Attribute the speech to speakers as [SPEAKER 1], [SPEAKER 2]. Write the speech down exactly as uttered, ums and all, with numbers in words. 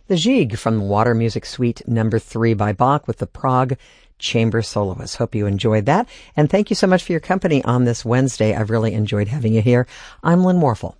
[SPEAKER 1] the Gigue from the Water Music Suite number three by Bach with the Prague Chamber Soloists. Hope you enjoyed that. And thank you so much for your company on this Wednesday. I've really enjoyed having you here. I'm Lynn Warfel.